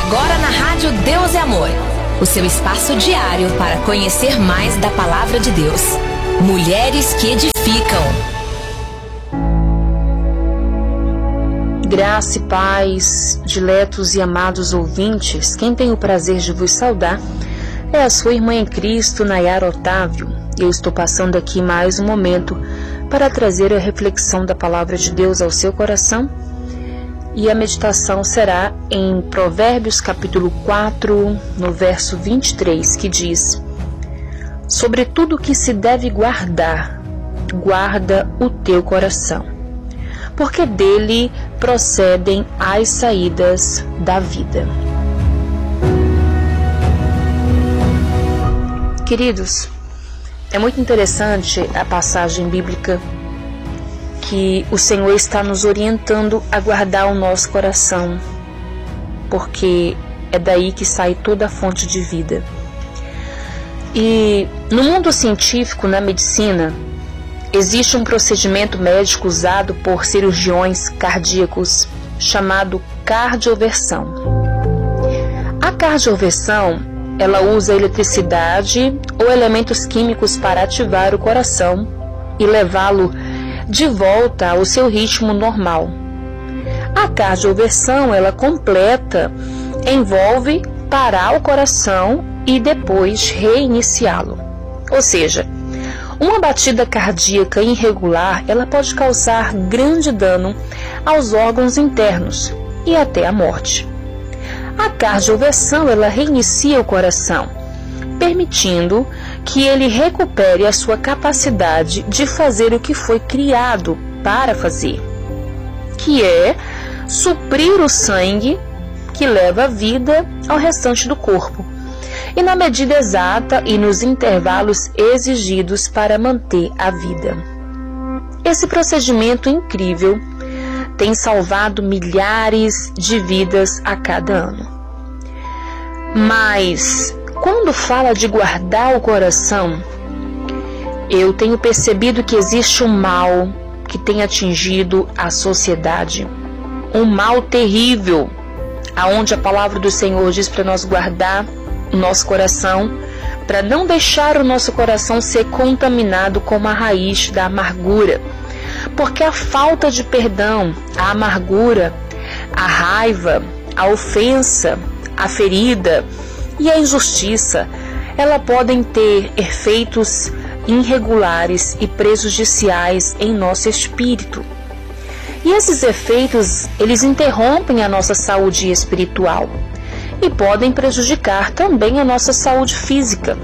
Agora na Rádio Deus é Amor, o seu espaço diário para conhecer mais da Palavra de Deus. Mulheres que edificam. Graça e paz, diletos e amados ouvintes, quem tem o prazer de vos saudar é a sua irmã em Cristo, Nayara Otávio. Eu estou passando aqui mais um momento para trazer a reflexão da Palavra de Deus ao seu coração. E a meditação será em Provérbios capítulo 4, no verso 23, que diz: sobre tudo que se deve guardar, guarda o teu coração, porque dele procedem as saídas da vida. Queridos, é muito interessante a passagem bíblica que o Senhor está nos orientando a guardar o nosso coração, porque é daí que sai toda a fonte de vida. E no mundo científico, na medicina, existe um procedimento médico usado por cirurgiões cardíacos chamado cardioversão. A cardioversão, ela usa eletricidade ou elementos químicos para ativar o coração e levá-lo de volta ao seu ritmo normal. A cardioversão, ela completa, envolve parar o coração e depois reiniciá-lo. Ou seja, uma batida cardíaca irregular, ela pode causar grande dano aos órgãos internos e até a morte. A cardioversão, ela reinicia o coração, permitindo que ele recupere a sua capacidade de fazer o que foi criado para fazer, que é suprir o sangue que leva a vida ao restante do corpo, e na medida exata e nos intervalos exigidos para manter a vida. Esse procedimento incrível tem salvado milhares de vidas a cada ano. Mas quando fala de guardar o coração, eu tenho percebido que existe um mal que tem atingido a sociedade. Um mal terrível, aonde a palavra do Senhor diz para nós guardar o nosso coração, para não deixar o nosso coração ser contaminado com a raiz da amargura. Porque a falta de perdão, a amargura, a raiva, a ofensa, a ferida e a injustiça, elas podem ter efeitos irregulares e prejudiciais em nosso espírito. E esses efeitos, eles interrompem a nossa saúde espiritual e podem prejudicar também a nossa saúde física.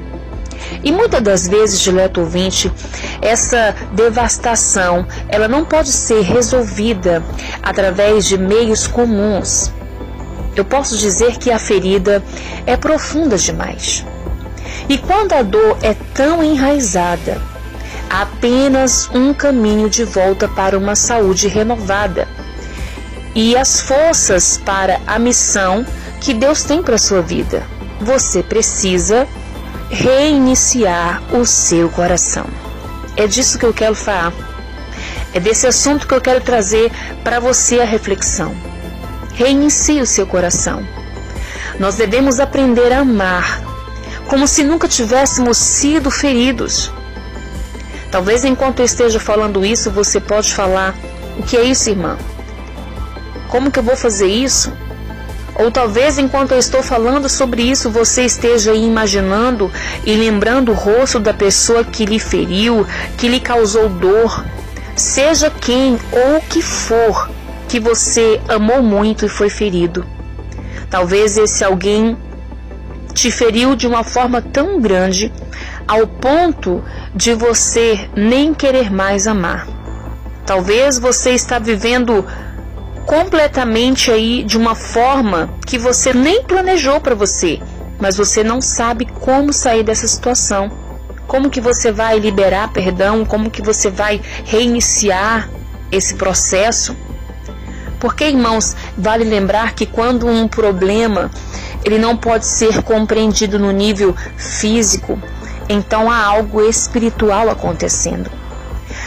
E muitas das vezes, dileto ouvinte, essa devastação, ela não pode ser resolvida através de meios comuns. Eu posso dizer que a ferida é profunda demais. E quando a dor é tão enraizada, há apenas um caminho de volta para uma saúde renovada e as forças para a missão que Deus tem para a sua vida. Você precisa reiniciar o seu coração. É disso que eu quero falar. É desse assunto que eu quero trazer para você a reflexão. Reinicie o seu coração. Nós devemos aprender a amar, como se nunca tivéssemos sido feridos. Talvez enquanto eu esteja falando isso, você pode falar: o que é isso, irmã? Como que eu vou fazer isso? Ou talvez enquanto eu estou falando sobre isso, você esteja aí imaginando e lembrando o rosto da pessoa que lhe feriu, que lhe causou dor, seja quem ou o que for, que você amou muito e foi ferido. Talvez esse alguém te feriu de uma forma tão grande ao ponto de você nem querer mais amar. Talvez você está vivendo completamente aí de uma forma que você nem planejou para você, mas você não sabe como sair dessa situação. Como que você vai liberar perdão? Como que você vai reiniciar esse processo? Porque, irmãos, vale lembrar que quando um problema ele não pode ser compreendido no nível físico, então há algo espiritual acontecendo.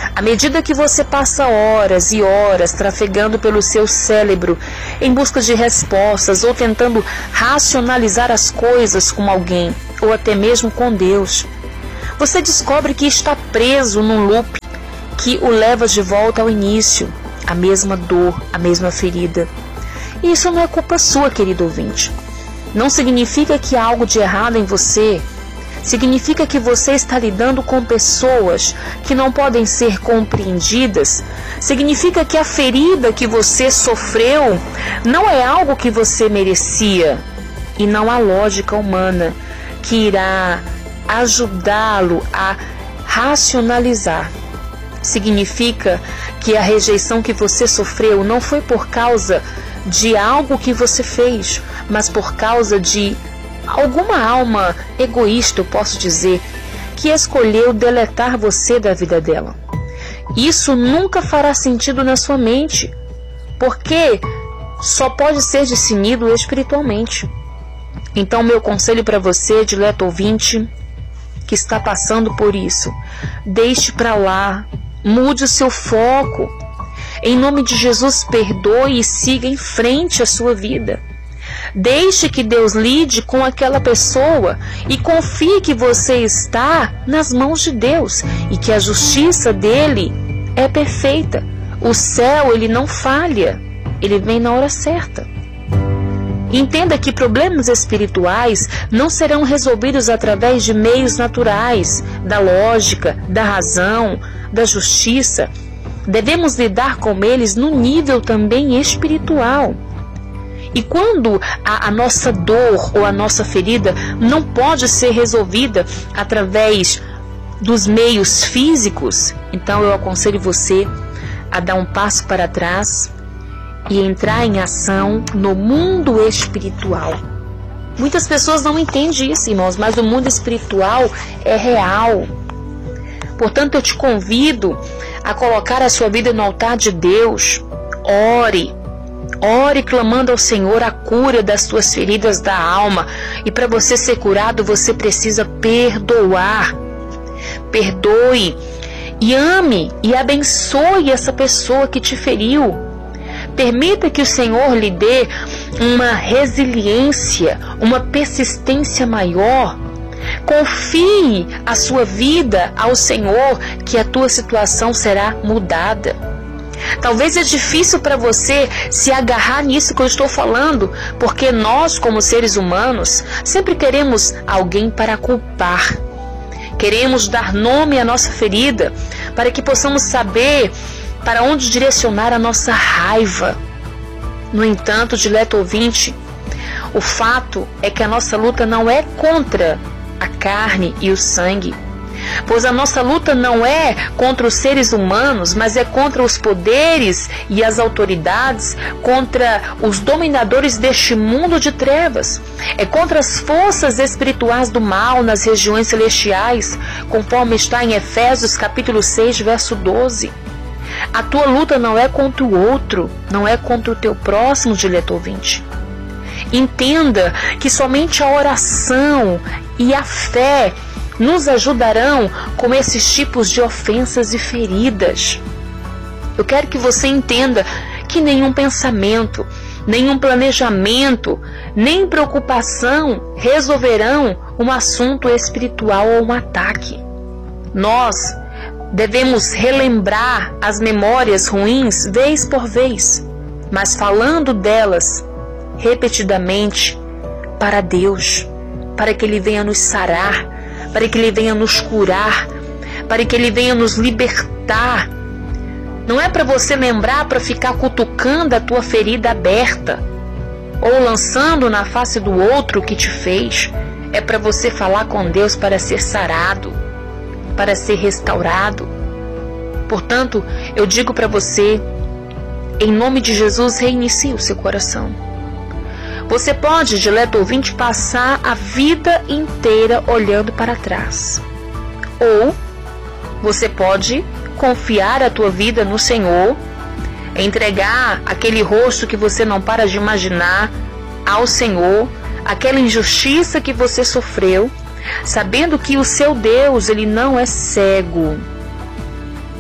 À medida que você passa horas e horas trafegando pelo seu cérebro em busca de respostas ou tentando racionalizar as coisas com alguém ou até mesmo com Deus, você descobre que está preso num loop que o leva de volta ao início, a mesma dor, a mesma ferida. E isso não é culpa sua, querido ouvinte. Não significa que há algo de errado em você. Significa que você está lidando com pessoas que não podem ser compreendidas. Significa que a ferida que você sofreu não é algo que você merecia. E não há lógica humana que irá ajudá-lo a racionalizar. Significa que a rejeição que você sofreu não foi por causa de algo que você fez, mas por causa de alguma alma egoísta, eu posso dizer, que escolheu deletar você da vida dela. Isso nunca fará sentido na sua mente, porque só pode ser discernido espiritualmente. Então, meu conselho para você, dileto ouvinte, que está passando por isso, deixe para lá, mude o seu foco. Em nome de Jesus, perdoe e siga em frente a sua vida. Deixe que Deus lide com aquela pessoa e confie que você está nas mãos de Deus e que a justiça dele é perfeita. O céu, ele não falha, ele vem na hora certa. Entenda que problemas espirituais não serão resolvidos através de meios naturais, da lógica, da razão, da justiça. Devemos lidar com eles no nível também espiritual. E quando a nossa dor ou a nossa ferida não pode ser resolvida através dos meios físicos, então eu aconselho você a dar um passo para trás e entrar em ação no mundo espiritual. Muitas pessoas não entendem isso, irmãos, mas o mundo espiritual é real. Portanto, eu te convido a colocar a sua vida no altar de Deus. Ore clamando ao Senhor a cura das tuas feridas da alma. E para você ser curado, você precisa perdoar. Perdoe e ame e abençoe essa pessoa que te feriu. Permita que o Senhor lhe dê uma resiliência, uma persistência maior. Confie a sua vida ao Senhor, que a tua situação será mudada. Talvez é difícil para você se agarrar nisso que eu estou falando, porque nós, como seres humanos, sempre queremos alguém para culpar. Queremos dar nome à nossa ferida, para que possamos saber para onde direcionar a nossa raiva. No entanto, dileto ouvinte, o fato é que a nossa luta não é contra a carne e o sangue, pois a nossa luta não é contra os seres humanos, mas é contra os poderes e as autoridades, contra os dominadores deste mundo de trevas. É contra as forças espirituais do mal nas regiões celestiais, conforme está em Efésios capítulo 6, verso 12. A tua luta não é contra o outro, não é contra o teu próximo, dileto ouvinte. Entenda que somente a oração e a fé nos ajudarão com esses tipos de ofensas e feridas. Eu quero que você entenda que nenhum pensamento, nenhum planejamento, nem preocupação resolverão um assunto espiritual ou um ataque. Nós devemos relembrar as memórias ruins vez por vez, mas falando delas repetidamente para Deus, para que Ele venha nos sarar, para que Ele venha nos curar, para que Ele venha nos libertar. Não é para você lembrar para ficar cutucando a tua ferida aberta ou lançando na face do outro o que te fez. É para você falar com Deus para ser sarado, para ser restaurado. Portanto, eu digo para você, em nome de Jesus, reinicie o seu coração. Você pode, dileto ouvinte, passar a vida inteira olhando para trás. Ou você pode confiar a tua vida no Senhor, entregar aquele rosto que você não para de imaginar ao Senhor, aquela injustiça que você sofreu, sabendo que o seu Deus, Ele não é cego.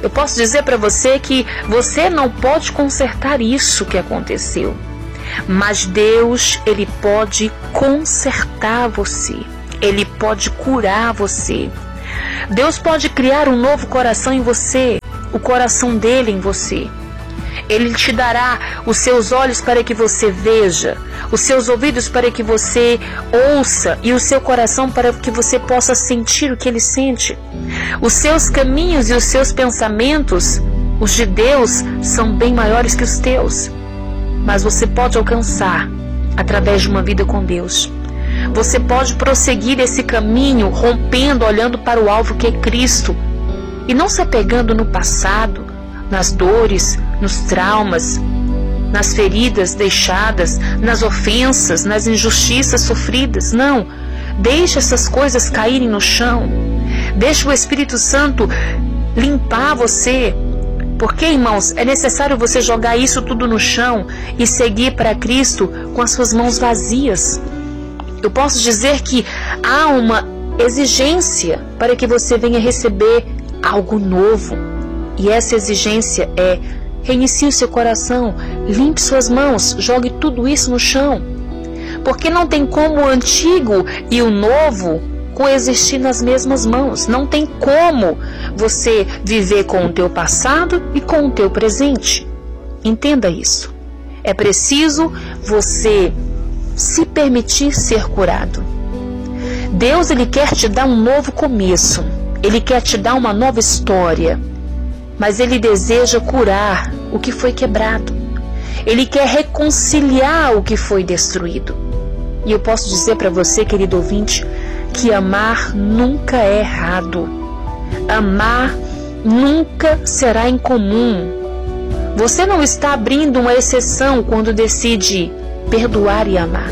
Eu posso dizer para você que você não pode consertar isso que aconteceu. Mas Deus, Ele pode consertar você. Ele pode curar você. Deus pode criar um novo coração em você, o coração dele em você. Ele te dará os seus olhos para que você veja, os seus ouvidos para que você ouça e o seu coração para que você possa sentir o que ele sente. Os seus caminhos e os seus pensamentos, os de Deus, são bem maiores que os teus. Mas você pode alcançar através de uma vida com Deus. Você pode prosseguir esse caminho rompendo, olhando para o alvo que é Cristo e não se apegando no passado, nas dores, nos traumas, nas feridas deixadas, nas ofensas, nas injustiças sofridas. Não, deixe essas coisas caírem no chão. Deixe o Espírito Santo limpar você. Porque, irmãos, é necessário você jogar isso tudo no chão e seguir para Cristo com as suas mãos vazias. Eu posso dizer que há uma exigência para que você venha receber algo novo. E essa exigência é: reinicie o seu coração, limpe suas mãos, jogue tudo isso no chão. Porque não tem como o antigo e o novo coexistir nas mesmas mãos. Não tem como você viver com o teu passado e com o teu presente. Entenda isso. É preciso você se permitir ser curado. Deus, Ele quer te dar um novo começo. Ele quer te dar uma nova história. Mas Ele deseja curar o que foi quebrado. Ele quer reconciliar o que foi destruído. E eu posso dizer para você, querido ouvinte, que amar nunca é errado. Amar nunca será incomum. Você não está abrindo uma exceção quando decide perdoar e amar.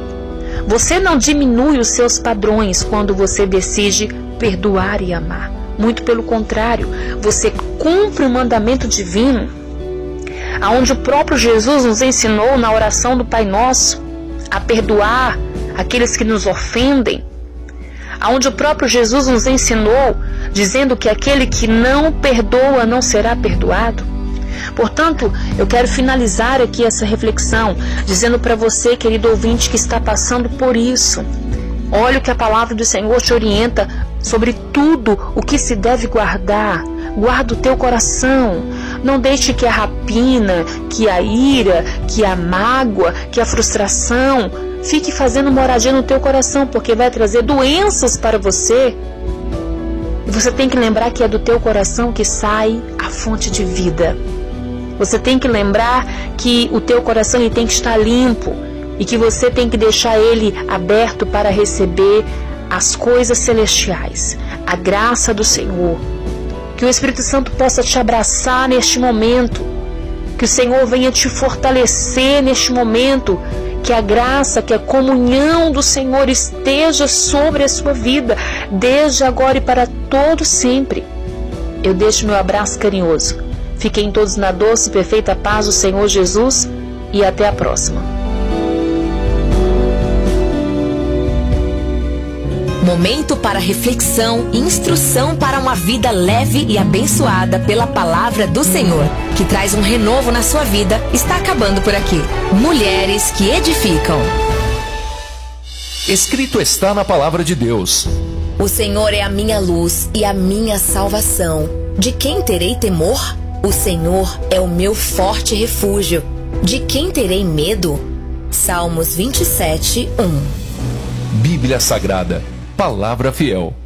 Você não diminui os seus padrões quando você decide perdoar e amar. Muito pelo contrário, você cumpre o mandamento divino, aonde o próprio Jesus nos ensinou na oração do Pai Nosso a perdoar aqueles que nos ofendem, aonde o próprio Jesus nos ensinou dizendo que aquele que não perdoa não será perdoado. Portanto, eu quero finalizar aqui essa reflexão dizendo para você, querido ouvinte, que está passando por isso. Olha o que a palavra do Senhor te orienta sobre tudo o que se deve guardar. Guarda o teu coração. Não deixe que a rapina, que a ira, que a mágoa, que a frustração fique fazendo moradia no teu coração, porque vai trazer doenças para você. E você tem que lembrar que é do teu coração que sai a fonte de vida. Você tem que lembrar que o teu coração ele tem que estar limpo e que você tem que deixar ele aberto para receber as coisas celestiais, a graça do Senhor. Que o Espírito Santo possa te abraçar neste momento, que o Senhor venha te fortalecer neste momento, que a graça, que a comunhão do Senhor esteja sobre a sua vida, desde agora e para todo sempre. Eu deixo meu abraço carinhoso. Fiquem todos na doce e perfeita paz do Senhor Jesus e até a próxima. Momento para reflexão e instrução para uma vida leve e abençoada pela palavra do Senhor, que traz um renovo na sua vida, está acabando por aqui. Mulheres que edificam. Escrito está na palavra de Deus: O Senhor é a minha luz e a minha salvação. De quem terei temor? O Senhor é o meu forte refúgio. De quem terei medo? Salmos 27:1. Bíblia Sagrada, Palavra Fiel.